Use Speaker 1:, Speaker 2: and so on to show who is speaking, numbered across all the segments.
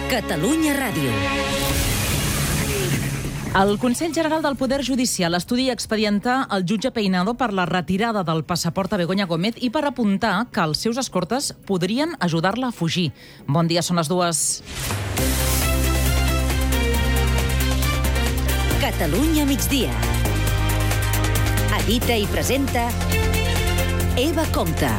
Speaker 1: Catalunya Ràdio.
Speaker 2: El Consell General del Poder Judicial estudia expedientar el jutge Peinado per la retirada del passaport a Begoña Gómez i per apuntar que els seus escortes podrien ajudar-la a fugir. Bon dia, són les 2.
Speaker 1: Catalunya migdia. Edita i presenta Eva Compte.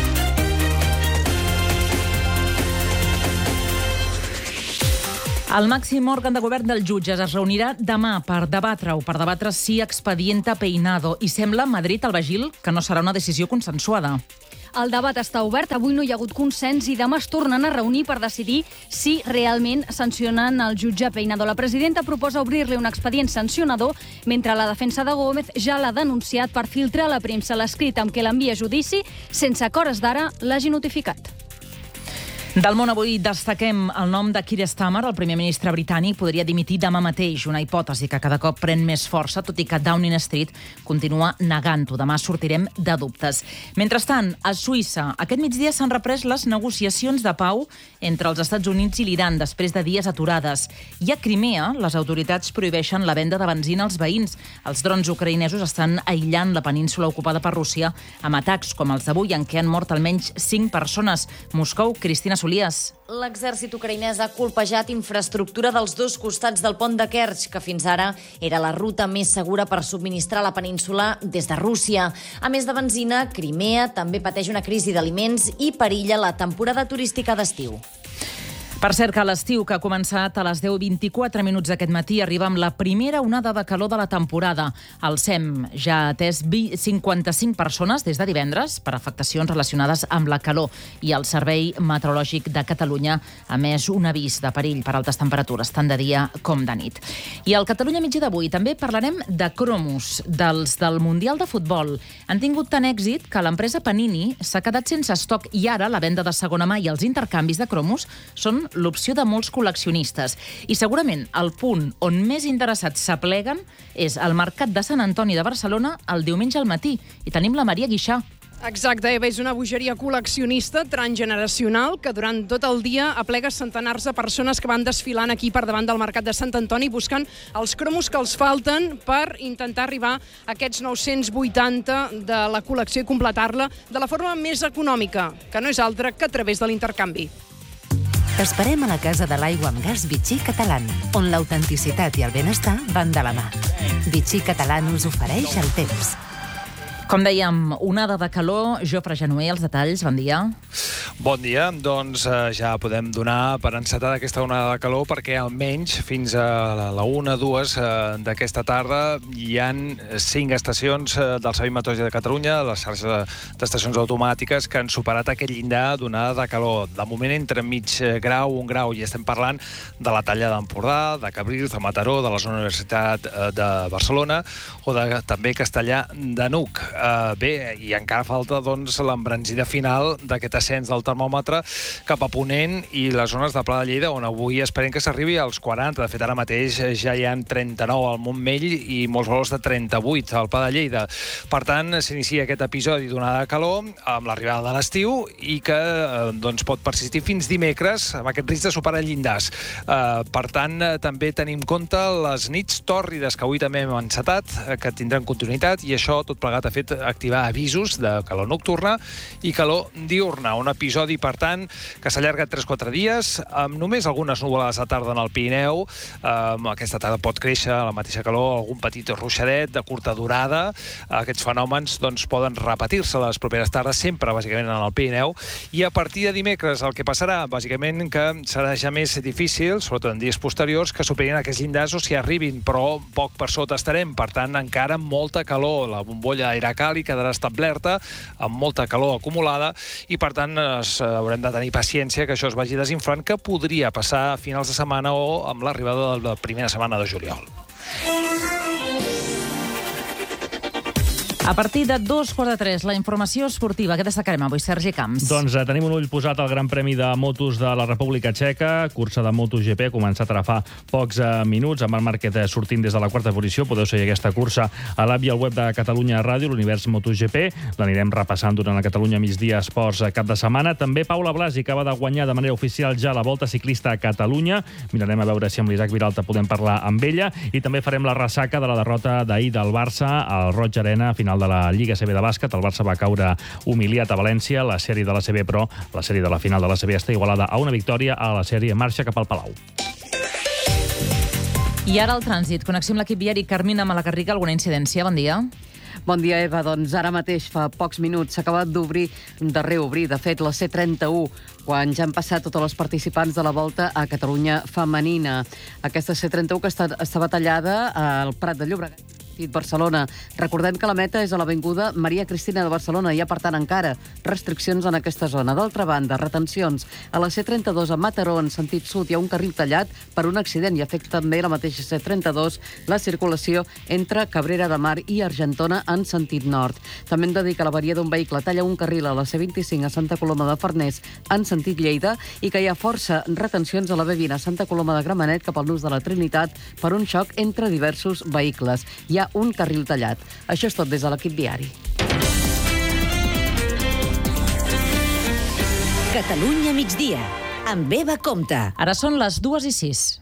Speaker 2: El màxim òrgan de govern dels jutges es reunirà demà per debatre si expedienta Peinado i sembla Madrid al Bagil que no serà una decisió consensuada.
Speaker 3: El debat està obert, avui no hi ha hagut consens i demà es tornen a reunir per decidir si realment sancionen el jutge Peinado. La presidenta proposa obrir-li un expedient sancionador, mentre la defensa de Gómez ja l'ha denunciat per filtrar a la premsa l'escrit amb què l'envia a judici sense que a hores d'ara l'hagi notificat.
Speaker 2: Del món avui destaquem el nom de Keir Starmer, el primer ministre britànic, podria dimitir demà mateix, una hipòtesi que cada cop pren més força, tot i que Downing Street continua negant-ho. Demà sortirem de dubtes. Mentrestant, a Suïssa, aquest migdia s'han reprès les negociacions de pau entre els Estats Units i l'Iran després de dies aturades. I a Crimea, les autoritats prohibeixen la venda de benzina als veïns. Els drons ucraïnesos estan aïllant la península ocupada per Rússia amb atacs com els d'avui, en què han mort almenys 5 persones. Moscou, Cristina Solias.
Speaker 4: L'exèrcit ucraïnès ha colpejat infraestructura dels dos costats del pont de Kerch, que fins ara era la ruta més segura per subministrar la península des de Rússia. A més de benzina, Crimea també pateix una crisi d'aliments i perilla la temporada turística d'estiu.
Speaker 2: Per cert, que l'estiu, que ha començat a les 10:24 aquest matí, arriba amb la primera onada de calor de la temporada. El SEM ja ha atès 55 persones des de divendres per afectacions relacionades amb la calor i el Servei Meteorològic de Catalunya ha emès un avís de perill per altes temperatures, tant de dia com de nit. I al Catalunya Migdia d'avui també parlarem de cromos, dels del Mundial de Futbol. Han tingut tant èxit que l'empresa Panini s'ha quedat sense estoc i ara la venda de segona mà i els intercanvis de cromos són l'opció de molts col·leccionistes. I segurament el punt on més interessats s'apleguen és el Mercat de Sant Antoni de Barcelona el diumenge al matí. I tenim la Maria Guixà.
Speaker 5: Exacte, Eva, és una bogeria col·leccionista transgeneracional que durant tot el dia aplega centenars de persones que van desfilant aquí per davant del Mercat de Sant Antoni buscant els cromos que els falten per intentar arribar a aquests 980 de la col·lecció i completar-la de la forma més econòmica, que no és altra que a través de l'intercanvi.
Speaker 6: T'esperem a la Casa de l'Aigua amb Gas Vichy Catalán, on l'autenticitat i el benestar van de la mà. Vichy Catalán us ofereix el temps.
Speaker 2: Com dèiem, onada de calor. Jofre Genuer, els detalls, bon dia.
Speaker 7: Bon dia, doncs ja podem donar per encetada aquesta onada de calor perquè almenys fins a la 1-2 d'aquesta tarda hi han 5 estacions del Servei Meteorològic de Catalunya, les xarxes d'estacions automàtiques, que han superat aquest llindar d'onada de calor. De moment entre mig grau, 1 grau, i estem parlant de la Talla d'Empordà, de Cabrils, de Mataró, de la zona Universitat de Barcelona o de també Castellar de Nuc. Bé, i encara falta doncs l'embranzida final d'aquest ascens del termòmetre cap a Ponent i les zones de Pla de Lleida, on avui esperem que s'arribi als 40. De fet, ara mateix ja hi ha 39 al Montmell i molts valors de 38 al Pla de Lleida. Per tant, s'inicia aquest episodi d'onada de calor amb l'arribada de l'estiu i que doncs, pot persistir fins dimecres amb aquest risc de superar llindars. Per tant, també tenim en compte les nits tòrrides que avui també hem encetat, que tindran continuïtat, i això tot plegat ha fet activar avisos de calor nocturna i calor diurna. Un episodi, per tant, que s'allarga 3-4 dies, amb només algunes nuvolades a tarda en el Pirineu. Aquesta tarda pot créixer la mateixa calor, algun petit ruixadet de curta durada. Aquests fenòmens doncs, poden repetir-se les properes tardes, sempre, bàsicament, en el Pirineu. I a partir de dimecres el que passarà, bàsicament, que serà ja més difícil, sobretot en dies posteriors, que superin aquests llindars o s'hi arribin, però poc per sota estarem. Per tant, encara molta calor. La bombolla d'aire càlid quedarà establerta amb molta calor acumulada i, per tant, haurem de tenir paciència que això es vagi desinflant, que podria passar a finals de setmana o amb l'arribada de la primera setmana de juliol.
Speaker 2: A partir de 2:15, la informació esportiva. Què destacarem avui, Sergi Camps?
Speaker 8: Doncs tenim un ull posat al Gran Premi de Motos de la República Txeca. Cursa de MotoGP ha començat ara fa pocs minuts, amb el Márquez sortint des de la quarta posició. Podeu seguir aquesta cursa a l'app i al web de Catalunya Ràdio, l'Univers MotoGP. L'anirem repassant durant la Catalunya Migdia Esports cap de setmana. També Paula Blasi acaba de guanyar de manera oficial ja la Volta Ciclista a Catalunya. Mirarem a veure si amb l'Isaac Viralta podem parlar amb ella. I també farem la ressaca de la derrota d'ahir del Barça al Roig Arena, final de la Lliga CB de bàsquet. El Barça va caure humiliat a València. La sèrie de la CB, però la sèrie de la final de la CB està igualada a una victòria. A la sèrie marxa cap al Palau.
Speaker 2: I ara el trànsit. Connexió amb l'equip viari. Carmina Malacarrica, alguna incidència? Bon dia.
Speaker 9: Bon dia, Eva. Doncs ara mateix, fa pocs minuts, s'ha acabat de reobrir, de fet, la C31, quan ja han passat totes les participants de la Volta a Catalunya femenina. Aquesta C31 que estava tallada al Prat de Llobregat, Barcelona. Recordem que la meta és a l'Avinguda Maria Cristina de Barcelona. Hi ha, per tant, encara restriccions en aquesta zona. D'altra banda, retencions a la C32 a Mataró, en sentit sud. Hi ha un carril tallat per un accident i afecta també la mateixa C32 la circulació entre Cabrera de Mar i Argentona en sentit nord. També hem de dir que l'avaria d'un vehicle talla un carril a la C25 a Santa Coloma de Farners en sentit Lleida i que hi ha força retencions a la B20 a Santa Coloma de Gramenet cap al nus de la Trinitat per un xoc entre diversos vehicles. Hi ha un carril tallat. Això és tot des de l'equip viari.
Speaker 1: Catalunya migdia, amb Eva Compte.
Speaker 2: Ara són les 2:06.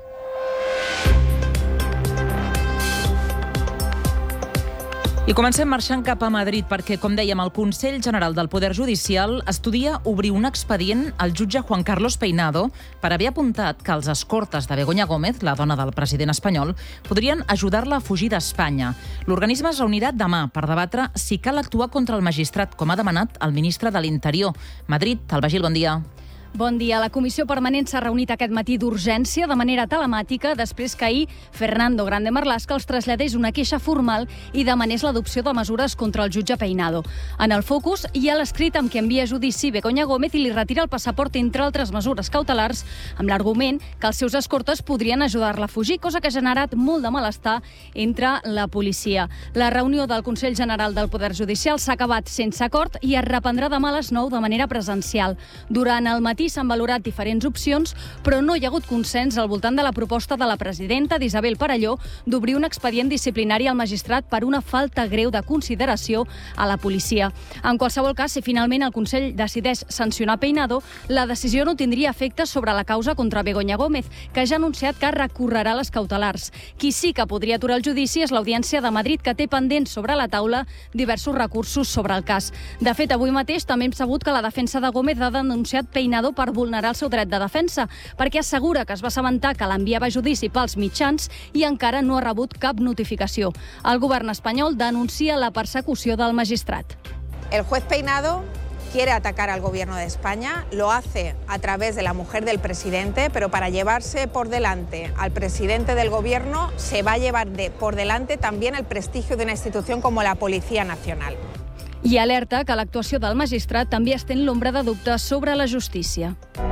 Speaker 2: I comencem marxant cap a Madrid perquè, com dèiem, el Consell General del Poder Judicial estudia obrir un expedient al jutge Juan Carlos Peinado per haver apuntat que els escortes de Begoña Gómez, la dona del president espanyol, podrien ajudar-la a fugir d'Espanya. L'organisme es reunirà demà per debatre si cal actuar contra el magistrat, com ha demanat el ministre de l'Interior. Madrid, Alba Gil, bon dia.
Speaker 3: Bon dia. La comissió permanent s'ha reunit aquest matí d'urgència de manera telemàtica després que ahir Fernando Grande Marlaska els traslladés una queixa formal i demanés l'adopció de mesures contra el jutge Peinado. En el focus hi ha l'escrit amb què envia a judici Begoña Gómez i li retira el passaport, entre altres mesures cautelars, amb l'argument que els seus escortes podrien ajudar-la a fugir, cosa que ha generat molt de malestar entre la policia. La reunió del Consell General del Poder Judicial s'ha acabat sense acord i es reprendrà demà a les 9 de manera presencial. Durant el matí s'han valorat diferents opcions, però no hi ha hagut consens al voltant de la proposta de la presidenta d'Isabel Parelló d'obrir un expedient disciplinari al magistrat per una falta greu de consideració a la policia. En qualsevol cas, si finalment el Consell decideix sancionar Peinado, la decisió no tindria efecte sobre la causa contra Begoña Gómez, que ja ha anunciat que recorrerà les cautelars. Qui sí que podria aturar el judici és l'Audiència de Madrid, que té pendents sobre la taula diversos recursos sobre el cas. De fet, avui mateix també hem sabut que la defensa de Gómez ha denunciat Peinado per vulnerar el seu dret de defensa, perquè assegura que es va assabentar que l'enviava a judici pels mitjans i encara no ha rebut cap notificació. El govern espanyol denuncia la persecució del magistrat.
Speaker 10: El juez Peinado quiere atacar al gobierno de España, lo hace a través de la mujer del presidente, pero para llevarse por delante al presidente del gobierno se va a llevar por delante también el prestigio de una institución como la Policía Nacional.
Speaker 3: I alerta que l'actuació del magistrat també estén l'ombra de dubtes sobre la justícia.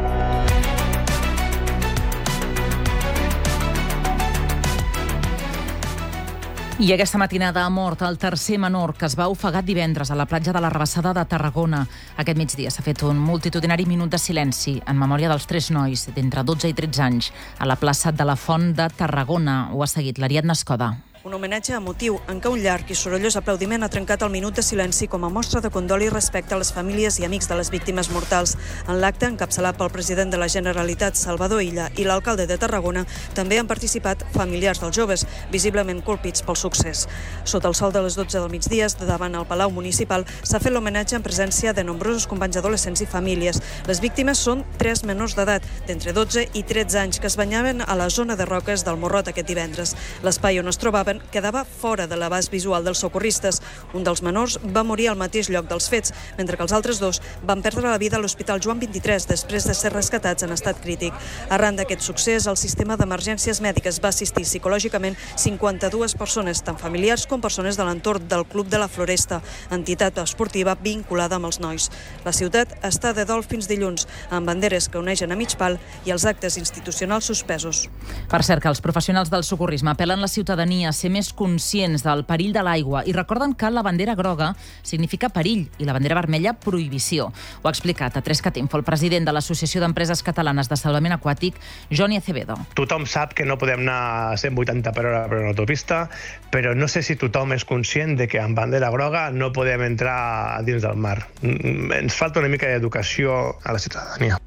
Speaker 2: I aquesta matinada ha mort el tercer menor que es va ofegar divendres a la platja de la Rabassada de Tarragona. Aquest migdia s'ha fet un multitudinari minut de silenci en memòria dels 3 nois d'entre 12 i 13 anys a la plaça de la Font de Tarragona. Ho ha seguit l'Ariadna Escoda.
Speaker 11: Un homenatge emotiu en què un llarg i sorollós aplaudiment ha trencat el minut de silenci com a mostra de condol i respecte a les famílies i amics de les víctimes mortals. En l'acte, encapçalat pel president de la Generalitat, Salvador Illa, i l'alcalde de Tarragona, també han participat familiars dels joves, visiblement colpits pel succés. Sota el sol de les 12 del migdia, davant el Palau Municipal, s'ha fet l'homenatge en presència de nombrosos companys adolescents i famílies. Les víctimes són 3 menors d'edat, d'entre 12 i 13 anys, que es banyaven a la zona de roques del Morrot aquest divendres. L'espai on es trobaven quedava fora de l'abast visual dels socorristes. Un dels menors va morir al mateix lloc dels fets, mentre que els altres 2 van perdre la vida a l'Hospital Joan 23 després de ser rescatats en estat crític. Arran d'aquest succés, el sistema d'emergències mèdiques va assistir psicològicament 52 persones, tant familiars com persones de l'entorn del Club de la Floresta, entitat esportiva vinculada amb els nois. La ciutat està de dol fins dilluns, amb banderes que uneixen a mig pal i els actes institucionals suspesos.
Speaker 2: Per cert, que els professionals del socorrisme apel·len la ciutadania a ser ser més conscients del perill de l'aigua i recorden que la bandera groga significa perill i la bandera vermella prohibició. Ho ha explicat a 3catinfo el president de l'Associació d'Empreses Catalanes de Salvament Aquàtic, Joni Acevedo.
Speaker 12: Tothom sap que no podem anar a 180 per hora per una autopista, però no sé si tothom és conscient de que amb bandera groga no podem entrar dins del mar. Ens falta una mica d'educació a la ciutadania.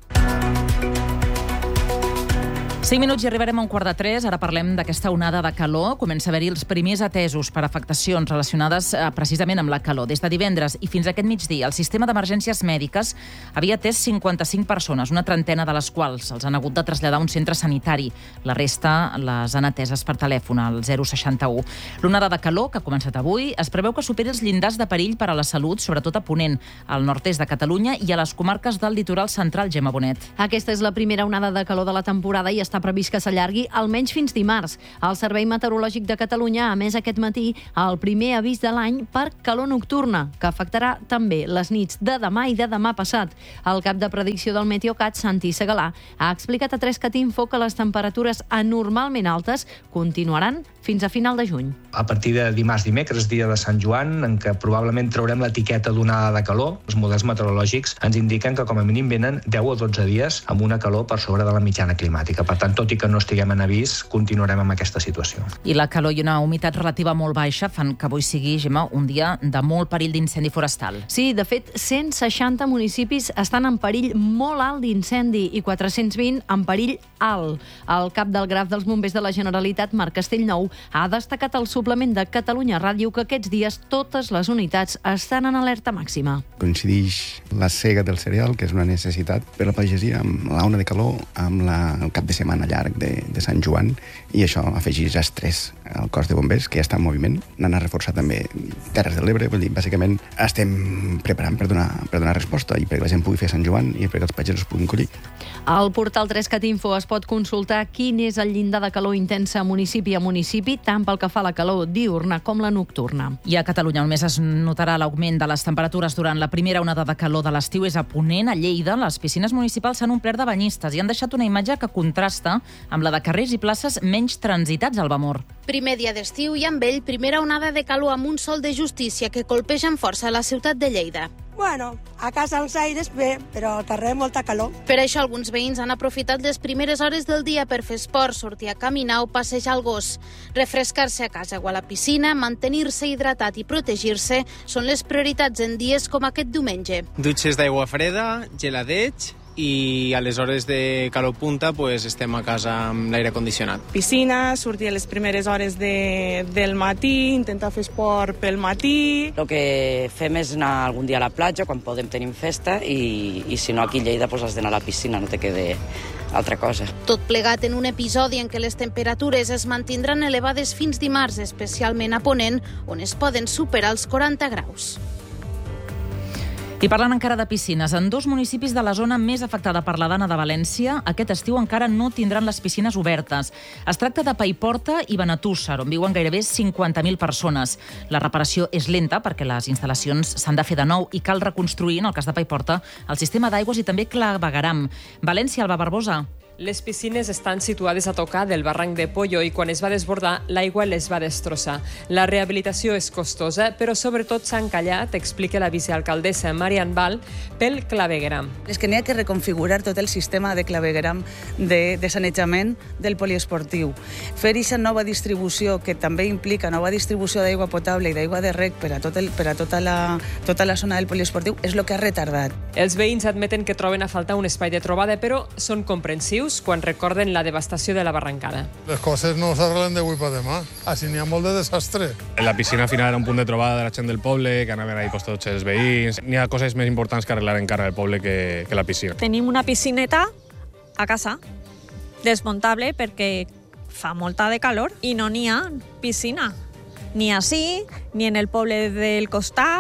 Speaker 2: 5 minuts i arribarem a 2:45. Ara parlem d'aquesta onada de calor. Comença a haver-hi els primers atesos per afectacions relacionades precisament amb la calor. Des de divendres i fins aquest migdia, el sistema d'emergències mèdiques havia atès 55 persones, una trentena de les quals els han hagut de traslladar a un centre sanitari. La resta les han ateses per telèfon al 061. L'onada de calor, que ha començat avui, es preveu que superi els llindars de perill per a la salut, sobretot a Ponent, al nord-est de Catalunya i a les comarques del litoral central, Gemma Bonet.
Speaker 3: Aquesta és la primera onada de calor de la temporada i està previst que s'allargui almenys fins dimarts. El Servei Meteorològic de Catalunya ha emès aquest matí el primer avís de l'any per calor nocturna, que afectarà també les nits de demà i de demà passat. El cap de predicció del Meteocat, Santi Segalà, ha explicat a 3catinfo que les temperatures anormalment altes continuaran fins a final de juny.
Speaker 13: A partir de dimarts, dimecres, dia de Sant Joan, en què probablement traurem l'etiqueta d'onada de calor, els models meteorològics ens indiquen que com a mínim venen 10 o 12 dies amb una calor per sobre de la mitjana climàtica. Per tant, tot i que no estiguem en avís, continuarem amb aquesta situació.
Speaker 2: I la calor i una humitat relativa molt baixa fan que avui sigui, Gemma, un dia de molt perill d'incendi forestal.
Speaker 3: Sí, de fet, 160 municipis estan en perill molt alt d'incendi i 420 en perill alt. El cap del Graf dels Bombers de la Generalitat, Marc Castellnou, ha destacat al suplement de Catalunya Ràdio que aquests dies totes les unitats estan en alerta màxima.
Speaker 14: Coincideix la sega del cereal, que és una necessitat per la pagesia, amb la ona de calor, amb el cap de setmana llarg de Sant Joan, i això afegeix estrès al cos de bombers, que ja està en moviment. N'han a reforçar també Terres de l'Ebre, vull dir, bàsicament estem preparant per donar resposta i perquè la gent pugui fer Sant Joan i perquè els pagesos puguin collir.
Speaker 3: Al portal 3catinfo es pot consultar quin és el llindar de calor intensa municipi a municipi, tant pel que fa a la calor diürna com la nocturna.
Speaker 2: I a Catalunya on més es notarà l'augment de les temperatures durant la primera onada de calor de l'estiu és a Ponent, a Lleida. Les piscines municipals s'han omplert de banyistes i han deixat una imatge que contrasta amb la de carrers i places menys transitats al Vamor.
Speaker 15: Primer dia d'estiu i amb ell primera onada de calor amb un sol de justícia que colpeja amb força la ciutat de Lleida.
Speaker 16: Bueno, a casa els aires bé, però al carrer molta calor.
Speaker 15: Per això alguns veïns han aprofitat les primeres hores del dia per fer esport, sortir a caminar o passejar el gos. Refrescar-se a casa o a la piscina, mantenir-se hidratat i protegir-se són les prioritats en dies com aquest diumenge.
Speaker 17: Dutxes d'aigua freda, geladets, i a les hores de calor punta pues, estem a casa amb l'aire condicionat.
Speaker 18: Piscina, sortir a les primeres hores del matí, intentar fer esport pel matí.
Speaker 19: El que fem és anar algun dia a la platja quan podem tenir festa i si no aquí a Lleida pues, has d'anar a la piscina, no te quede altra cosa.
Speaker 15: Tot plegat en un episodi en què les temperatures es mantindran elevades fins dimarts, especialment a Ponent, on es poden superar els 40 graus.
Speaker 2: I parlant encara de piscines, en 2 municipis de la zona més afectada per la Dana de València, aquest estiu encara no tindran les piscines obertes. Es tracta de Paiporta i Benetússer, on viuen gairebé 50.000 persones. La reparació és lenta perquè les instal·lacions s'han de fer de nou i cal reconstruir, en el cas de Paiporta, el sistema d'aigües i també clavegueram. València, Alba Barbosa.
Speaker 20: Les piscines estan situades a tocar del barranc de Pollo i quan es va desbordar, l'aigua les va destrossar. La rehabilitació és costosa, però sobretot s'ha encallat, explica la vicealcaldessa Marian Val, pel clavegueram.
Speaker 21: És que n'hi ha que reconfigurar tot el sistema de clavegueram de sanejament del poliesportiu. Fer aquesta nova distribució, que també implica nova distribució d'aigua potable i d'aigua de rec per a tota la zona del poliesportiu, és el que ha retardat.
Speaker 20: Els veïns admeten que troben a faltar un espai de trobada, però són comprensius quan recorden la devastació de la barrancada.
Speaker 22: Les coses no s'arreglen d'avui per demà. Així n'hi ha molt de desastre.
Speaker 17: La piscina al final era un punt de trobada de la gent del poble, que anaven ahí tots els veïns. N'hi ha coses més importants que arreglar encara al poble que la piscina.
Speaker 23: Tenim una piscineta a casa, desmuntable, perquè fa molta de calor i no n'hi ha piscina. Ni així, ni en el poble del costat.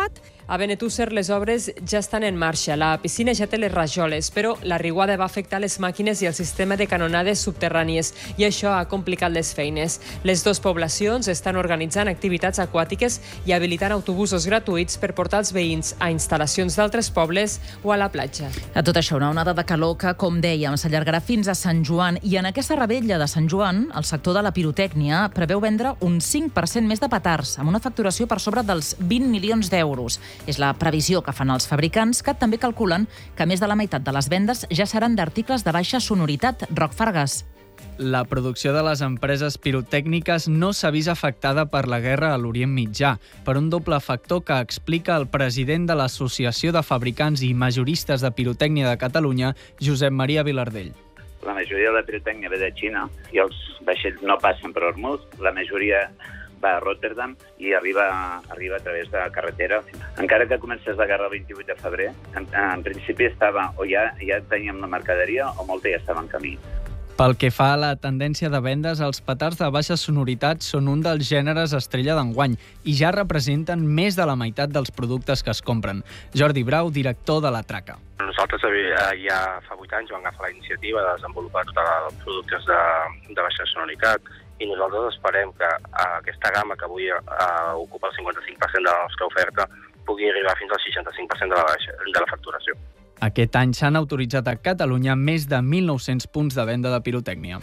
Speaker 20: A Benetússer les obres ja estan en marxa. La piscina ja té les rajoles, però la riuada va afectar les màquines i el sistema de canonades subterrànies i això ha complicat les feines. Les dues poblacions estan organitzant activitats aquàtiques i habilitant autobusos gratuïts per portar els veïns a instal·lacions d'altres pobles o a la platja.
Speaker 2: A tot això, una onada de calor que, com dèiem, s'allargarà fins a Sant Joan. I en aquesta rebella de Sant Joan, el sector de la pirotècnia preveu vendre un 5% més de petards, amb una facturació per sobre dels 20 milions d'euros. És la previsió que fan els fabricants, que també calculen que més de la meitat de les vendes ja seran d'articles de baixa sonoritat. Roc Fargas.
Speaker 4: La producció de les empreses pirotècniques no s'ha vist afectada per la guerra a l'Orient Mitjà, per un doble factor que explica el president de l'Associació de Fabricants i Majoristes de Pirotècnia de Catalunya, Josep Maria Vilardell.
Speaker 5: La majoria de la pirotècnia ve de Xina i els vaixells no passen per Hormuz. La majoria va a Rotterdam i arriba a través de carretera. Encara que comencés la guerra el 28 de febrer, en principi estava o ja teníem la mercaderia o molta ja estava en camí.
Speaker 4: Pel que fa a la tendència de vendes, els petards de baixa sonoritat són un dels gèneres estrella d'enguany i ja representen més de la meitat dels productes que es compren. Jordi Brau, director de la Traca.
Speaker 6: Nosaltres ja fa 8 anys vam agafar la iniciativa de desenvolupar tots els productes de baixa sonoritat i nosaltres esperem que aquesta gamma que avui ocupa el 55% de la nostra oferta pugui arribar fins al 65% de la facturació.
Speaker 4: Aquest any s'han autoritzat a Catalunya més de 1.900 punts de venda de pirotècnia.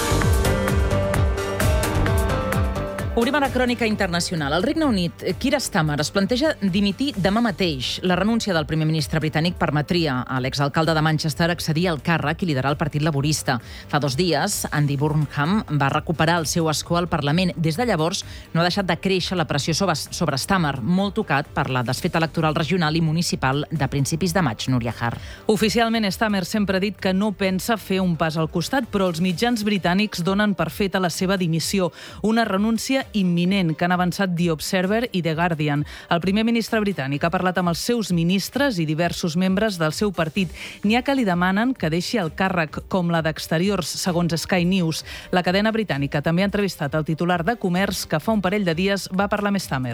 Speaker 2: Obrim a la crònica internacional. El Regne Unit, Keir Starmer, es planteja dimitir demà mateix. La renúncia del primer ministre britànic permetria a l'exalcalde de Manchester accedir al càrrec i liderar el Partit Laborista. Fa 2 dies, Andy Burnham va recuperar el seu escó al Parlament. Des de llavors, no ha deixat de créixer la pressió sobre Starmer, molt tocat per la desfeta electoral regional i municipal de principis de maig. Núria Har.
Speaker 24: Oficialment, Starmer sempre ha dit que no pensa fer un pas al costat, però els mitjans britànics donen per feta la seva dimissió. Una renúncia imminent que han avançat The Observer i The Guardian. El primer ministre britànic ha parlat amb els seus ministres i diversos membres del seu partit. N'hi ha que li demanen que deixi el càrrec, com la d'Exteriors, segons Sky News. La cadena britànica també ha entrevistat el titular de Comerç, que fa un parell de dies va parlar amb Starmer.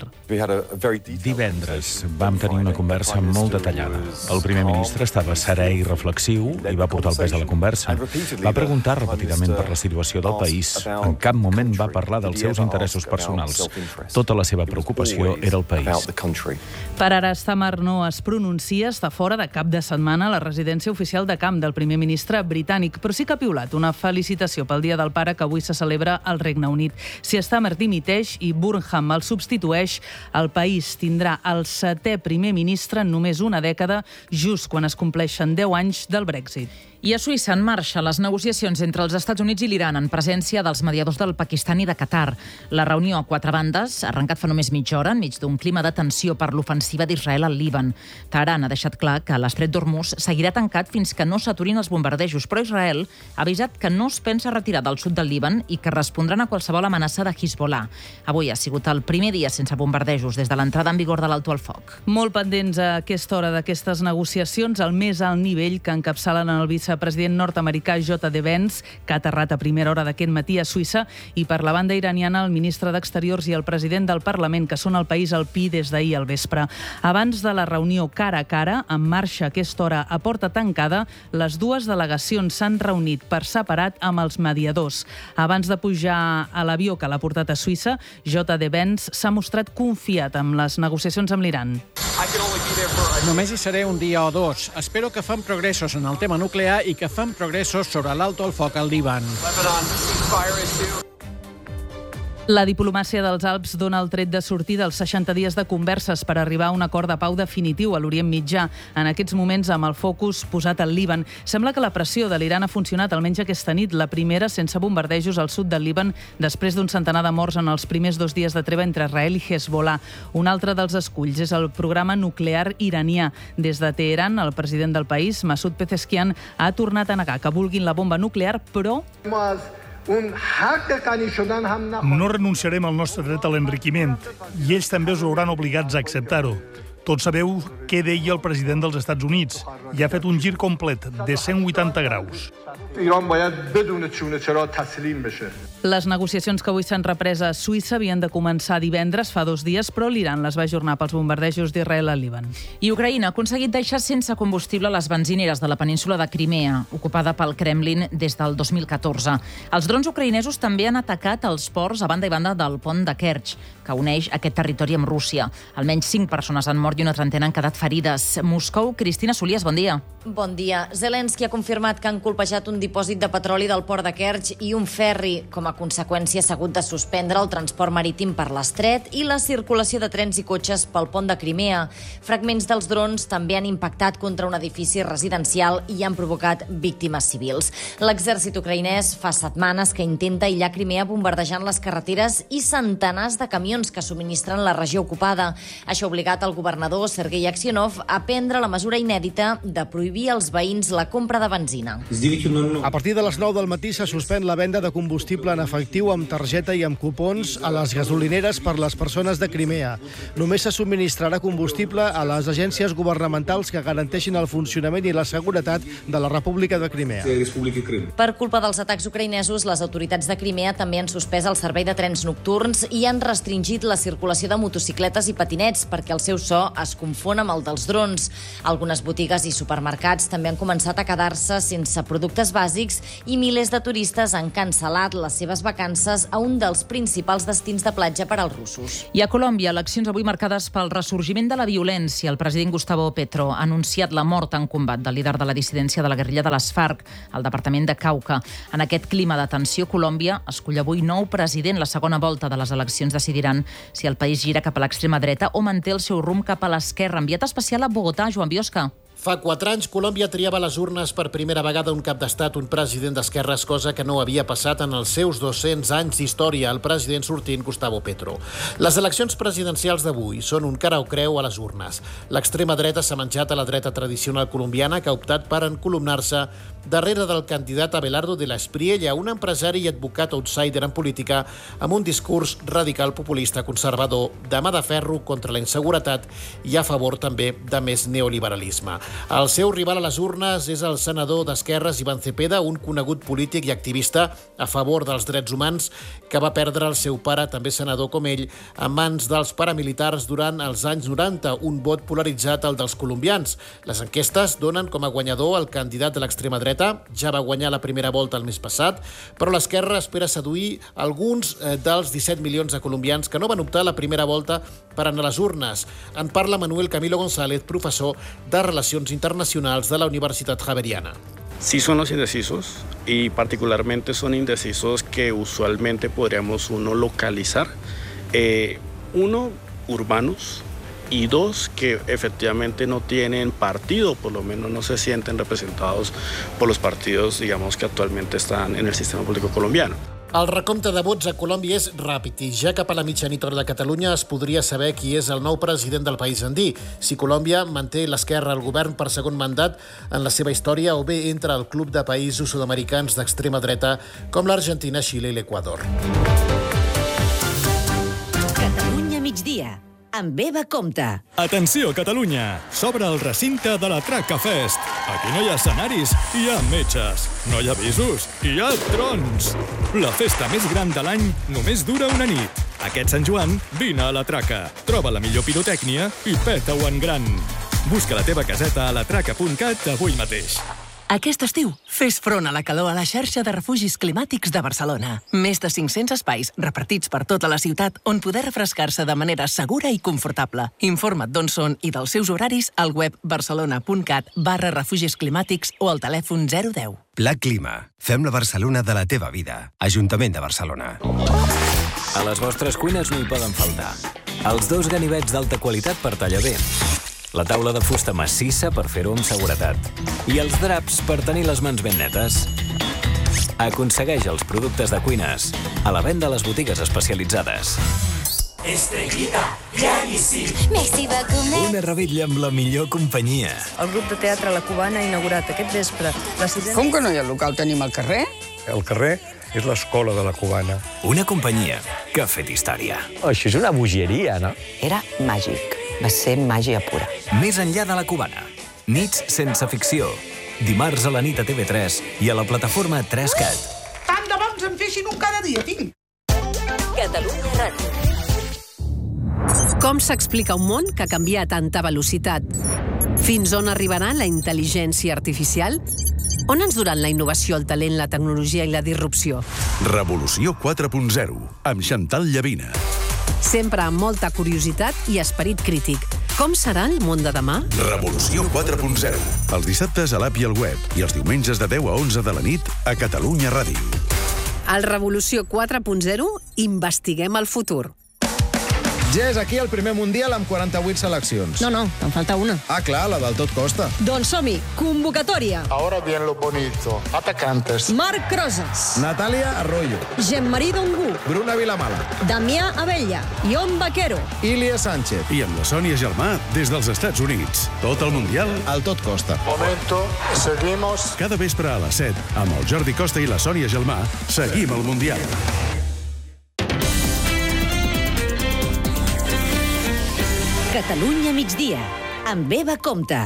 Speaker 25: Divendres vam tenir una conversa molt detallada. El primer ministre estava serè i reflexiu i va portar el pes a la conversa. Va preguntar repetidament per la situació del país. En cap moment va parlar dels seus interessos personals. Tota la seva preocupació era el país.
Speaker 24: Per ara, Starmer no es pronuncia, està fora de cap de setmana a la residència oficial de camp del primer ministre britànic, però sí que ha piulat una felicitació pel Dia del Pare que avui se celebra al Regne Unit. Si Starmer dimiteix i Burnham el substitueix, el país tindrà el 7è primer ministre en només una dècada, just quan es compleixen 10 anys del Brexit.
Speaker 2: I a Suïssa en marxa les negociacions entre els Estats Units i l'Iran en presència dels mediadors del Pakistan i de Qatar. La reunió a 4 bandes ha arrencat fa només mitja hora enmig d'un clima de tensió per l'ofensiva d'Israel al Líban. Teheran ha deixat clar que l'estret d'Hormuz seguirà tancat fins que no s'aturin els bombardejos, però Israel ha avisat que no es pensa retirar del sud del Líban i que respondran a qualsevol amenaça de Hezbollah. Avui ha sigut el primer dia sense bombardejos des de l'entrada en vigor de l'alto al foc.
Speaker 24: Molt pendents a aquesta hora d'aquestes negociacions, al més alt nivell que encapçalen el vicepresident nord-americà J.D. Vance, que ha aterrat a primera hora d'aquest matí a Suïssa, i per la banda iraniana el ministre d'Exteriors i el president del Parlament, que són al país alpí des d'ahir al vespre. Abans de la reunió cara a cara, en marxa a aquesta hora a porta tancada, les dues delegacions s'han reunit per separat amb els mediadors. Abans de pujar a l'avió que l'ha portat a Suïssa, J.D. Vance s'ha mostrat confiat amb les negociacions amb l'Iran.
Speaker 26: Només hi seré un dia o 2. Espero que fem progressos en el tema nuclear i que fem progressos sobre l'alto al foc al Líban.
Speaker 24: La diplomàcia dels Alps dona el tret de sortida als 60 dies de converses per arribar a un acord de pau definitiu a l'Orient Mitjà. En aquests moments, amb el focus posat al Líban. Sembla que la pressió de l'Iran ha funcionat almenys aquesta nit, la primera sense bombardejos al sud del Líban, després d'un centenar de morts en els primers 2 dies de treva entre Israel i Hezbollah. Un altre dels esculls és el programa nuclear iranià. Des de Teheran, el president del país, Masoud Pezeshkian, ha tornat a negar que vulguin la bomba nuclear, però...
Speaker 27: No renunciarem al nostre dret a l'enriquiment i ells també es veuran obligats a acceptar-ho.
Speaker 1: Tots sabeu què deia el president dels Estats Units i ha fet un gir complet de 180 graus.
Speaker 24: Les negociacions que avui s'han reprès a Suïssa havien de començar divendres, fa 2 dies, però l'Iran les va ajornar pels bombardejos d'Israel al Líban.
Speaker 2: I Ucraïna ha aconseguit deixar sense combustible les benzineres de la península de Crimea, ocupada pel Kremlin des del 2014. Els drons ucraïnesos també han atacat els ports a banda i banda del pont de Kerch, que uneix aquest territori amb Rússia. Almenys 5 persones han mort i una trentena han quedat ferides. Moscou, Cristina Solies, bon dia.
Speaker 7: Bon dia. Zelensky ha confirmat que han colpejat un dipòsit de petroli del port de Kerch i un ferri. Com a conseqüència, s'ha hagut de suspendre el transport marítim per l'estret i la circulació de trens i cotxes pel pont de Crimea. Fragments dels drons també han impactat contra un edifici residencial i han provocat víctimes civils. L'exèrcit ucraïnès fa setmanes que intenta aïllar Crimea bombardejant les carreteres i centenars de camions que subministren la regió ocupada. Això ha obligat el governador Sergei Aksionov a prendre la mesura inèdita de prohibir als veïns la compra de benzina.
Speaker 8: A partir de les 9 del matí se suspèn la venda de combustible en efectiu amb targeta i amb cupons a les gasolineres per les persones de Crimea. Només se subministrarà combustible a les agències governamentals que garanteixin el funcionament i la seguretat de la República de Crimea.
Speaker 7: Per culpa dels atacs ucraïnesos, les autoritats de Crimea també han suspès el servei de trens nocturns i han restringit la circulació de motocicletes i patinets perquè el seu so es confon amb el dels drons. Algunes botigues i supermercats també han començat a quedar-se sense productes bàsics i milers de turistes han cancel·lat les seves vacances a un dels principals destins de platja per als russos.
Speaker 2: I a Colòmbia, eleccions avui marcades pel ressorgiment de la violència. El president Gustavo Petro ha anunciat la mort en combat del líder de la dissidència de la guerrilla de les FARC, al departament de Cauca. En aquest clima de tensió, Colòmbia escull avui nou president. La segona volta de les eleccions decidiran si el país gira cap a l'extrema dreta o manté el seu rumb cap a l'esquerra. Enviat especial a Bogotà, Joan Biosca.
Speaker 9: Fa 4 anys, Colòmbia triava a les urnes per primera vegada un cap d'estat, un president d'esquerres, cosa que no havia passat en els seus 200 anys d'història, el president sortint Gustavo Petro. Les eleccions presidencials d'avui són un cara o creu a les urnes. L'extrema dreta s'ha menjat a la dreta tradicional colombiana, que ha optat per encolumnar-se darrere del candidat Abelardo de la Espriella, un empresari i advocat outsider en política amb un discurs radical populista conservador, de mà de ferro contra la inseguretat i a favor també de més neoliberalisme. El seu rival a les urnes és el senador d'Esquerres Iván Cepeda, un conegut polític i activista a favor dels drets humans que va perdre el seu pare, també senador com ell, en mans dels paramilitars durant els anys 90, un vot polaritzat el dels colombians. Les enquestes donen com a guanyador el candidat de l'extrema dreta, ja va guanyar la primera volta el mes passat, però l'esquerra espera seduir alguns dels 17 milions de colombians que no van optar a la primera volta per anar a les urnes. En parla Manuel Camilo González, professor de Relacions Internacionals de la Universitat Javeriana.
Speaker 10: Sí son los indecisos y particularmente son indecisos que usualmente podríamos uno localizar. Uno, urbanos, y dos, que efectivamente no tienen partido, por lo menos no se sienten representados por los partidos, digamos, que actualmente están en el sistema político colombiano.
Speaker 9: El recompte de vots a Colòmbia és ràpid i ja cap a la mitjanit hora de Catalunya es podria saber qui és el nou president del país andí, si Colòmbia manté l'esquerra al govern per segon mandat en la seva història o bé entra al club de països sud-americans d'extrema dreta com l'Argentina, Xile i l'Equador.
Speaker 11: Catalunya migdia, amb Eva Compte.
Speaker 27: Atenció, Catalunya! S'obre el recinte de la Traca Fest. Aquí no hi ha escenaris, hi ha metges. No hi ha avisos, hi ha trons. La festa més gran de l'any només dura una nit. Aquest Sant Joan, vine a la Traca. Troba la millor pirotècnia i peta-ho en gran. Busca la teva caseta a latraca.cat avui mateix.
Speaker 28: Aquest estiu, fes front a la calor a la xarxa de refugis climàtics de Barcelona. Més de 500 espais repartits per tota la ciutat on poder refrescar-se de manera segura i confortable. Informa't d'on són i dels seus horaris al web barcelona.cat/refugis climàtics o al telèfon 010.
Speaker 29: Pla Clima. Fem la Barcelona de la teva vida. Ajuntament de Barcelona.
Speaker 30: A les vostres cuines no hi poden faltar els 2 ganivets d'alta qualitat per tallar bé, la taula de fusta massissa per fer-ho amb seguretat i els draps per tenir les mans ben netes. Aconsegueix els productes de cuines a la venda a les botigues especialitzades.
Speaker 31: Estrellita, claríssim.
Speaker 30: Messi va comer. Una revetlla amb la millor companyia.
Speaker 32: El grup de teatre La Cubana ha inaugurat aquest vespre la 6a...
Speaker 33: Com que no hi ha local? Tenim al carrer?
Speaker 34: El carrer és l'escola de La Cubana.
Speaker 30: Una companyia que ha fet història.
Speaker 35: Això és una bogeria, no?
Speaker 32: Era màgic.
Speaker 3: Va ser màgia pura.
Speaker 30: Més enllà de la cubana. Nits sense ficció. Dimarts a la nit a TV3 i a la plataforma 3Cat.
Speaker 5: Tant de bons en feixin un cada dia, fill.
Speaker 11: Catalunya Ràdio.
Speaker 12: Com s'explica un món que canvia a tanta velocitat? Fins on arribarà la intel·ligència artificial? On ens duran la innovació, el talent, la tecnologia i la disrupció?
Speaker 13: Revolució 4.0, amb Chantal Llavina.
Speaker 12: Sempre amb molta curiositat i esperit crític. Com serà el món de demà?
Speaker 13: Revolució 4.0. Els dissabtes a l'app i al web i els diumenges de 10 a 11 de la nit a Catalunya Ràdio.
Speaker 12: Al Revolució 4.0 investiguem el futur.
Speaker 14: Ja és aquí el primer Mundial amb 48 seleccions.
Speaker 15: No, te'n falta una.
Speaker 14: Ah, clar, la del tot costa.
Speaker 15: Doncs som-hi, convocatòria.
Speaker 14: Ahora bien lo bonito. Atacantes.
Speaker 15: Marc Rosas.
Speaker 14: Natalia Arroyo.
Speaker 15: Jean-Marie Dongu.
Speaker 14: Bruna Vilamala.
Speaker 15: Damià Abella. Ion Vaquero.
Speaker 14: Ilia Sánchez.
Speaker 13: I amb la Sònia Gelmà des dels Estats Units. Tot el Mundial
Speaker 14: al tot costa.
Speaker 13: Momento, seguimos. Cada vespre a les 7, amb el Jordi Costa i la Sònia Gelmà, seguim el Mundial.
Speaker 11: Catalunya migdia, amb Eva Comte.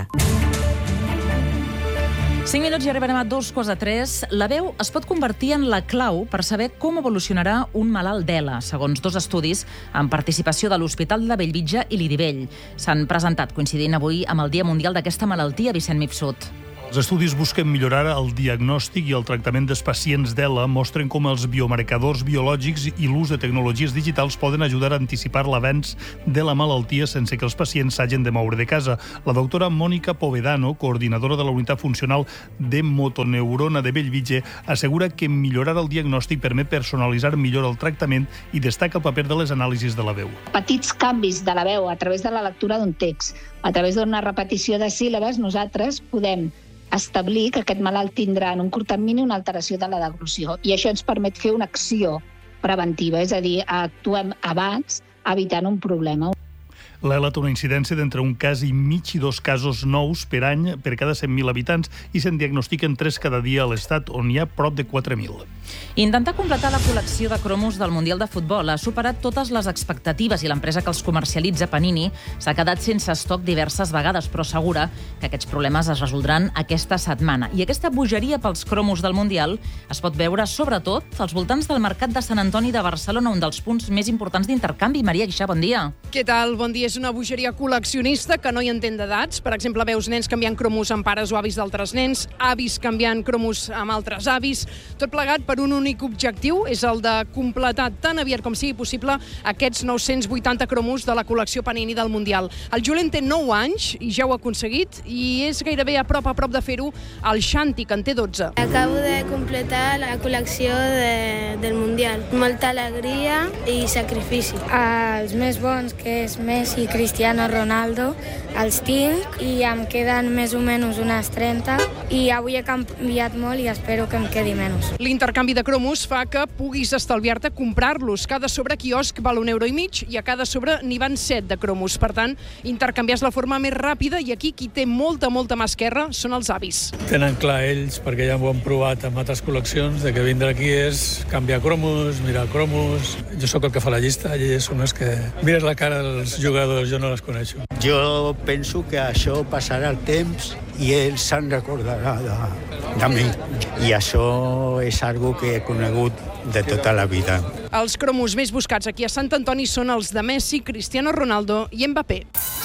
Speaker 2: 5 minuts i arribarem a 2:45. La veu es pot convertir en la clau per saber com evolucionarà un malalt d'ELA, segons 2 estudis amb participació de l'Hospital de Bellvitge i l'Idivell. S'han presentat coincidint avui amb el Dia Mundial d'aquesta malaltia, Vicent Mifsud.
Speaker 1: Els estudis busquen millorar el diagnòstic i el tractament dels pacients d'ELA, mostren com els biomarcadors biològics i l'ús de tecnologies digitals poden ajudar a anticipar l'avenç de la malaltia sense que els pacients s'hagin de moure de casa. La doctora Mònica Povedano, coordinadora de la unitat funcional de motoneurona de Bellvitge, assegura que millorar el diagnòstic permet personalitzar millor el tractament i destaca el paper de les anàlisis de la veu.
Speaker 16: Petits canvis de la veu a través de la lectura d'un text, a través d'una repetició de síl·labes, nosaltres podem establir que aquest malalt tindrà en un curt termini una alteració de la deglució i això ens permet fer una acció preventiva, és a dir, actuem abans evitant un problema.
Speaker 1: L'ELA té una incidència d'entre 1 cas i mig i 2 casos nous per any per cada 100.000 habitants i se'n diagnostiquen 3 cada dia a l'Estat, on hi ha prop de 4.000.
Speaker 2: Intentar completar la col·lecció de cromos del Mundial de Futbol ha superat totes les expectatives i l'empresa que els comercialitza, Panini, s'ha quedat sense estoc diverses vegades, però assegura que aquests problemes es resoldran aquesta setmana. I aquesta bogeria pels cromos del Mundial es pot veure sobretot als voltants del Mercat de Sant Antoni de Barcelona, un dels punts més importants d'intercanvi. Maria Guixà, bon dia.
Speaker 17: Què tal? Bon dia. És una bogeria col·leccionista que no hi entén d'edats. Per exemple, veus nens canviant cromos amb pares o avis d'altres nens, avis canviant cromos amb altres avis, tot plegat per un únic objectiu, és el de completar tan aviat com sigui possible aquests 980 cromos de la col·lecció Panini del Mundial. El Julen té 9 anys i ja ho ha aconseguit i és gairebé a prop de fer-ho el Xanti, que en té 12.
Speaker 18: Acabo de completar la col·lecció del Mundial. Molta alegria i sacrifici.
Speaker 19: Els més bons, que és Messi i Cristiano Ronaldo, els tinc i em queden més o menys unes 30 i avui he canviat molt i espero que em quedi menys.
Speaker 17: L'intercanvi de cromos fa que puguis estalviar-te comprar-los. Cada sobre quiosc val €1,50 i a cada sobre n'hi van 7 de cromos. Per tant, intercanviar és la forma més ràpida i aquí qui té molta mà esquerra són els avis.
Speaker 20: Tenen clar ells, perquè ja m'ho han provat amb altres col·leccions, de que vindre aquí és canviar cromos, mirar cromos. Jo sóc el que fa la llista i ells són els que mires la cara dels jugadors, jo no les coneixo.
Speaker 21: Jo penso que això passarà el temps i ells se'n recordarà de mi. I això és algo que he conegut de tota la vida.
Speaker 17: Els cromos més buscats aquí a Sant Antoni són els de Messi, Cristiano Ronaldo i Mbappé.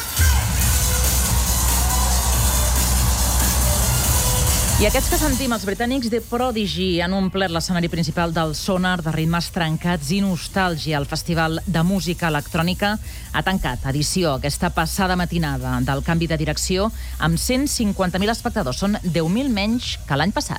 Speaker 2: I aquests que sentim, els britànics de Prodigy, han omplert l'escenari principal del Sonar de ritmes trencats i nostàlgia. El Festival de Música Electrònica ha tancat edició aquesta passada matinada del canvi de direcció amb 150.000 espectadors. Són 10.000 menys que l'any passat.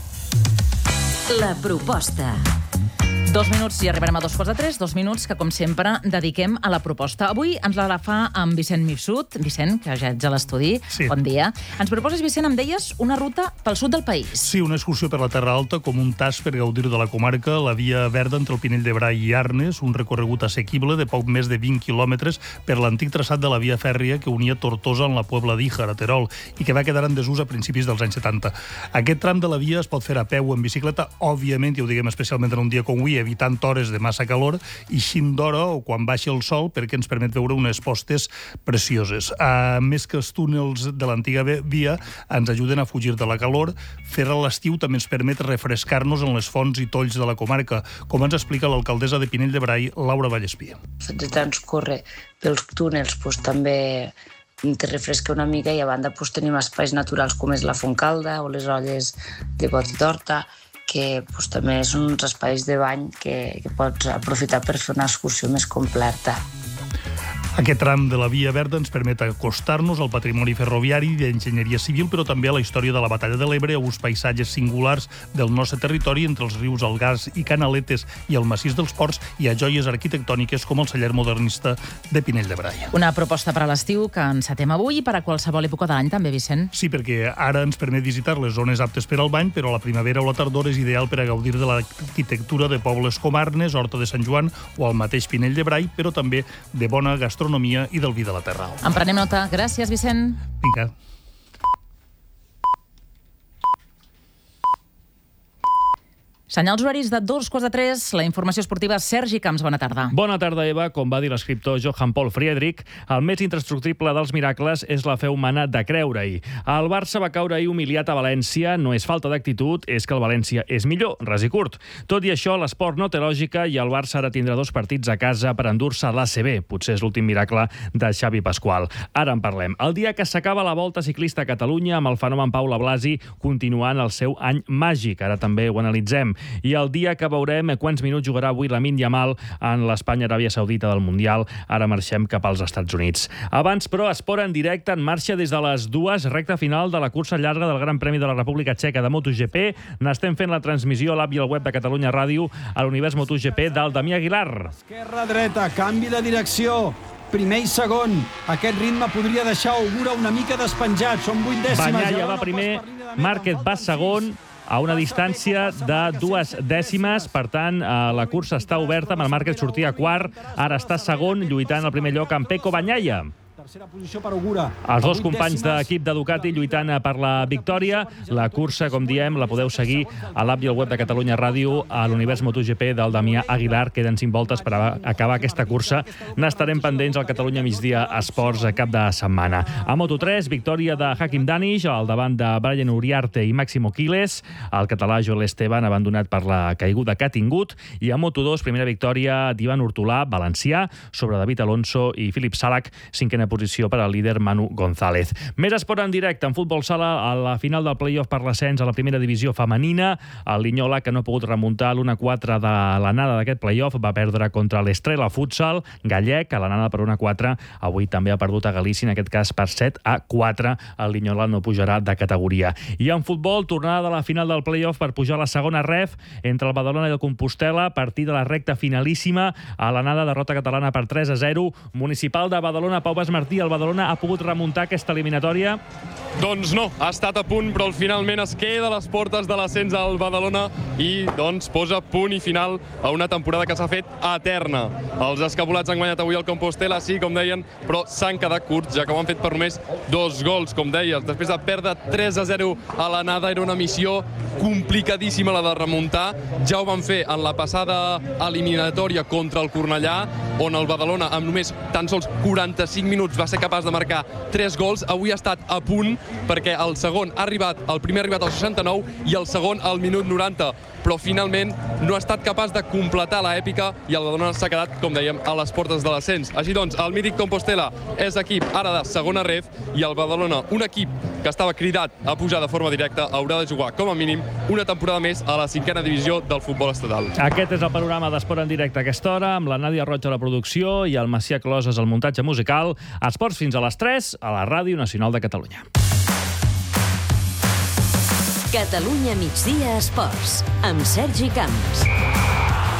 Speaker 11: La proposta.
Speaker 2: 2 minuts i arribarem a 2:45, 2 minuts que, com sempre, dediquem a la proposta. Avui ens la fa amb Vicent Mifsud. Vicent, que ja ets a l'estudi.
Speaker 1: Sí.
Speaker 2: Bon dia. Ens proposes, Vicent, em deies, una ruta pel sud del país.
Speaker 1: Sí, una excursió per la Terra Alta, com un tas per gaudir de la comarca, la via verda entre el Pinell de Brai i Arnes, un recorregut assequible de poc més de 20 quilòmetres per l'antic traçat de la via fèrria que unia Tortosa amb la Puebla d'Íjar, a Terol, i que va quedar en desús a principis dels anys 70. Aquest tram de la via es pot fer a peu o en bicicleta, òbviament, i ho diguem especialment en un dia com avui, evitant hores de massa calor, eixint d'hora o quan baixa el sol, perquè ens permet veure unes postes precioses. A més que els túnels de l'antiga via ens ajuden a fugir de la calor, fer-la a l'estiu també ens permet refrescar-nos en les fonts i tolls de la comarca, com ens explica l'alcaldessa de Pinell de Brai, Laura Vallespí.
Speaker 3: De transcorre pels túnels també te refresca una mica, i a banda tenim espais naturals com és la Fontcalda o les olles de Bot i Torta, que també són uns espais de bany que pots aprofitar per fer una excursió més completa.
Speaker 1: Aquest tram de la Via Verda ens permet acostar-nos al patrimoni ferroviari d'enginyeria civil, però també a la història de la Batalla de l'Ebre, a uns paisatges singulars del nostre territori entre els rius Algars i Canaletes i el massís dels Ports, i a joies arquitectòniques com el celler modernista de Pinell de Brai.
Speaker 2: Una proposta per a l'estiu que encetem avui i per a qualsevol època de l'any també, Vicent.
Speaker 1: Sí, perquè ara ens permet visitar les zones aptes per al bany, però a la primavera o la tardor és ideal per a gaudir de l'arquitectura de pobles com Arnes, Horta de Sant Joan o el mateix Pinell de Brai, però també de bona gastronomia i del vi de la terra.
Speaker 2: En prenem nota. Gràcies, Vicent.
Speaker 1: Vinga.
Speaker 2: Senyals horaris de 2:15, la informació esportiva, Sergi Camps, bona tarda.
Speaker 4: Bona tarda, Eva. Com va dir l'escriptor Johann Paul Friedrich, el més indestructible dels miracles és la fe humana de creure-hi. El Barça va caure ahir humiliat a València, no és falta d'actitud, és que el València és millor, ras i curt. Tot i això, l'esport no té lògica i el Barça ara tindrà 2 partits a casa per endur-se a l'ACB. Potser és l'últim miracle de Xavi Pasqual. Ara en parlem. El dia que s'acaba la Volta Ciclista a Catalunya, amb el fenomen Pau Blasi continuant el seu any màgic. Ara també ho analitzem. I el dia que veurem quants minuts jugarà avui Lamine Yamal en l'Espanya-Aràbia Saudita del Mundial. Ara marxem cap als Estats Units. Abans, però, Esport en directe en marxa des de les 2, recta final de la cursa llarga del Gran Premi de la República Txeca de MotoGP. N'estem fent la transmissió a l'app i al web de Catalunya Ràdio a l'univers MotoGP del Damià Aguilar.
Speaker 6: Esquerra-dreta, canvi de direcció. Primer i segon. Aquest ritme podria deixar Ogura una mica despenjat. Són 8 dècimes.
Speaker 4: Bagnaia va primer, Márquez va segon, a una distància de 2 dècimes. Per tant, la cursa està oberta, amb el Márquez sortia quart, ara està segon, lluitant al primer lloc amb Pecco Bagnaia.
Speaker 6: Tercera posició per Ogura.
Speaker 4: Els 2 companys d'equip de Ducati lluitant per la victòria. La cursa, com diem, la podeu seguir a l'app i al web de Catalunya Ràdio a l'univers MotoGP del Damià Aguilar. Queden 5 voltes per acabar aquesta cursa. N'estarem pendents al Catalunya Migdia Esports cap de setmana. A Moto3, victòria de Hakim Danish al davant de Brian Uriarte i Máximo Quiles. El català Joel Esteban abandonat per la caiguda que ha tingut. I a Moto2, primera victòria d'Ivan Hurtolà, valencià, sobre David Alonso i Philip Salak, cinquena posició per al líder Manu González. Més esport en directe, en futbol sala, a la final del play-off per l'ascens a la primera divisió femenina. El Linyola, que no ha pogut remuntar l'1-4 de l'anada d'aquest play-off, va perdre contra l'Estrela Futsal gallec, a l'anada per 1-4. Avui també ha perdut a Galícia, en aquest cas per 7-4. El Linyola no pujarà de categoria. I en futbol, tornada de la final del play-off per pujar a la segona ref entre el Badalona i el Compostela, partit de la recta finalíssima. A l'anada, derrota catalana per 3-0. Municipal de Badalona, Pau Basmartí, el Badalona ha pogut remuntar aquesta eliminatòria?
Speaker 7: Doncs no, ha estat a punt, però finalment es queda a les portes de l'ascens al Badalona i doncs posa punt i final a una temporada que s'ha fet eterna. Els escapulats han guanyat avui el Compostela, sí, com deien, però s'han quedat curts, ja que ho han fet per només 2 gols, com deies. Després de perdre 3-0 a l'anada, era una missió complicadíssima la de remuntar. Ja ho van fer en la passada eliminatòria contra el Cornellà, on el Badalona, amb només tan sols 45 minuts, va ser capaç de marcar 3 gols. Avui ha estat a punt, perquè el segon ha arribat, el primer ha arribat al 69 i el segon al minut 90. Però finalment no ha estat capaç de completar l'èpica i el Badalona s'ha quedat, com dèiem, a les portes de l'ascens. Així doncs, el mític Compostela és equip ara de segona ref i el Badalona, un equip que estava cridat a pujar de forma directa, haurà de jugar com a mínim una temporada més a la 5a divisió del futbol estatal.
Speaker 4: Aquest és el panorama d'Esport en directe a aquesta hora, amb la Nàdia Roig a la producció i el Macià Closes al muntatge musical. Esports fins a les 3 a la Ràdio Nacional de Catalunya.
Speaker 11: Catalunya Migdia Esports, amb Sergi Camps.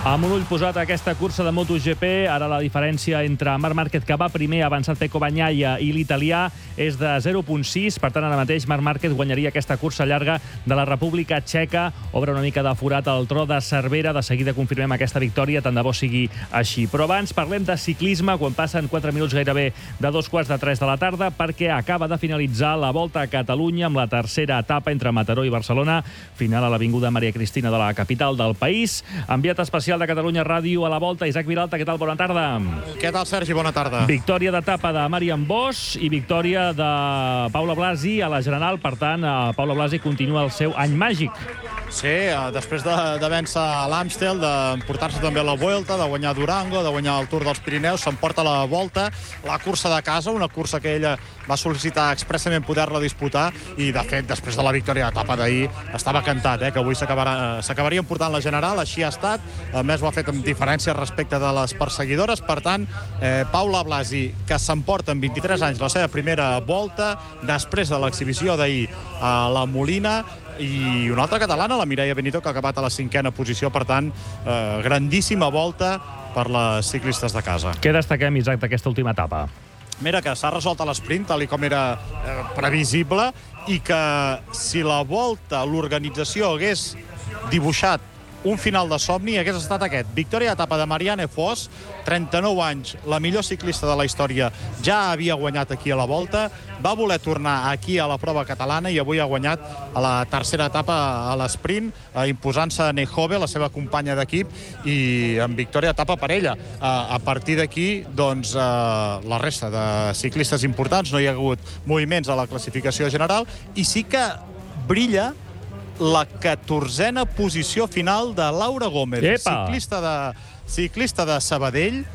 Speaker 4: Amb un ull posat a aquesta cursa de MotoGP, ara la diferència entre Marc Márquez, que va primer, ha avançat Pecco Bagnaia, i l'italià és de 0,6. Per tant, ara mateix Marc Márquez guanyaria aquesta cursa llarga de la República Txeca. Obre una mica de forat al tro de Cervera. De seguida confirmem aquesta victòria, tant de bo sigui així. Però abans parlem de ciclisme, quan passen 4 minuts gairebé de 2:45 de la tarda, perquè acaba de finalitzar la Volta a Catalunya amb la tercera etapa entre Mataró i Barcelona. Final a l'Avinguda Maria Cristina de la capital del país. Enviat especial de Catalunya Ràdio a la Volta, Isaac Vilalta, què tal? Bona tarda.
Speaker 8: Què tal, Sergi? Bona tarda.
Speaker 4: Victòria d'etapa de Marian Bosch i victòria de Paula Blasi a la General. Per tant, Paula Blasi continua el seu any màgic.
Speaker 8: Sí, després de vèncer a l'Amstel, d'emportar-se també a la Vuelta, de guanyar Durango, de guanyar el Tour dels Pirineus, s'emporta la Volta, la cursa de casa, una cursa que ella va sol·licitar expressament poder-la disputar, i de fet, després de la victòria d'etapa d'ahir, estava cantat, que avui s'acabaria emportant la General. Així ha estat. A més, ho ha fet amb diferència respecte de les perseguidores. Per tant, Paula Blasi, que s'emporta amb 23 anys la seva primera Volta, després de l'exhibició d'ahir a la Molina, i una altra catalana, la Mireia Benito, que ha acabat a la 5a posició. Per tant, grandíssima Volta per les ciclistes de casa.
Speaker 4: Què destaquem, Isaac, d'aquesta última etapa?
Speaker 8: Mira, que s'ha resolt a l'esprint, tal com era previsible, i que si la Volta, l'organització, hagués dibuixat un final de somni, hagués estat aquest. Victòria d'etapa de Marianne Vos, 39 anys, la millor ciclista de la història, ja havia guanyat aquí a la Volta, va voler tornar aquí a la prova catalana i avui ha guanyat a la tercera etapa a l'esprint, imposant-se Nejove, la seva companya d'equip, i amb victòria d'etapa per ella. A partir d'aquí, doncs, la resta de ciclistes importants, no hi ha hagut moviments a la classificació general, i sí que brilla la 14a posició final de Laura Gómez, ciclista de Sabadell,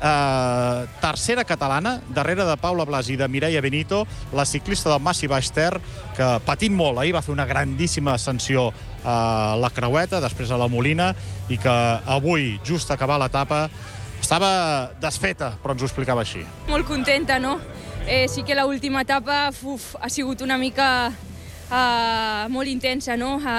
Speaker 8: tercera catalana, darrere de Paula Blasi i de Mireia Benito, la ciclista del Massi Baix Ter, que patint molt, ahir va fer una grandíssima ascensió a la Creueta, després a la Molina, i que avui, just acabar l'etapa, estava desfeta, però ens ho explicava així.
Speaker 9: Molt contenta, no? Sí que l'última etapa ha sigut una mica molt intensa, no?